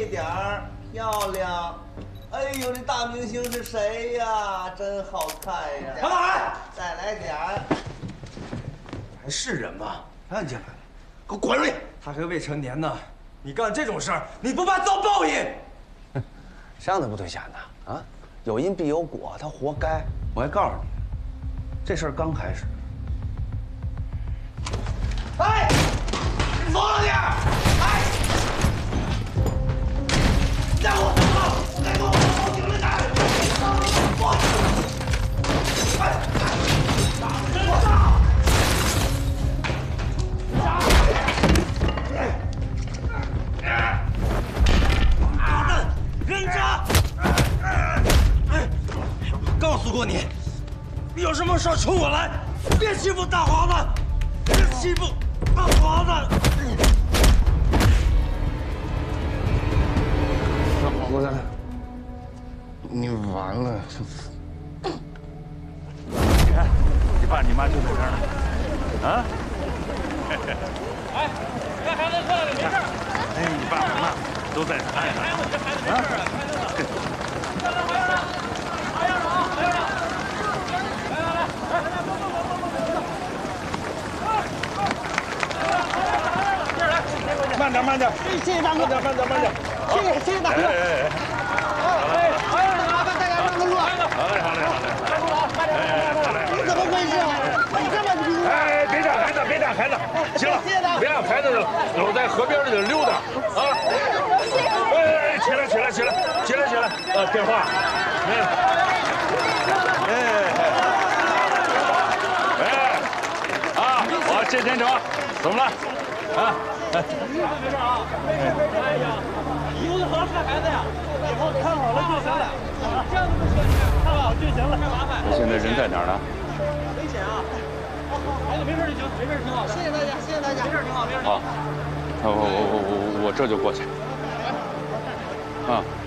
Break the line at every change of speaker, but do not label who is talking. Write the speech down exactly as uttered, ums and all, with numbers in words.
点儿，漂亮。哎呦，这大明星是谁呀？真好看呀！
老板，
再来点儿。
还是人吗？
看见来了，
给我滚出去！
他还未成年呢，你干这种事儿，你不怕遭报应？
谁让他不退钱的啊？有因必有果，他活该。我还告诉你，这事儿刚开始。
哎，你怂了点！哎，再给我动手！再给我报警了！干！我，哎，打人打！
忍着！告诉过你，有什么事冲我来，别欺负大华子，别欺负大华子。
大华子，你完了！
你看，你爸你妈就在这儿呢，啊？哎，这孩子过来了，没事。哎，你爸你妈都在这儿。哎，孩子，这孩子没事啊。来来，花样了，花样了啊，花样了。来来来，来来，走走走走走走。这儿来，接过去。慢点慢点。谢谢大哥。慢点慢点慢点。谢谢谢谢大哥。哎哎哎。哎，花样了啊，大家让个路。好嘞好嘞好嘞。慢点慢点慢点。你怎么回事啊？你这么急？哎，别打孩子别打孩子。行了，别让孩子老在河边里溜达啊！哎，起来，起来，起来，起来，起来！呃，电话，哎，哎，哎，啊，我谢天成，怎么了？啊，哎，没事啊，没事没事。哎呀，以后好好看孩子呀，以后看好了就行了，这样子不行，看好就行了。麻烦。现在人在哪儿呢？危险啊！孩子没事就行，没事挺好的。谢谢大家，谢谢大家。没事挺好，没事挺好。好，我我我我我这就过去。啊。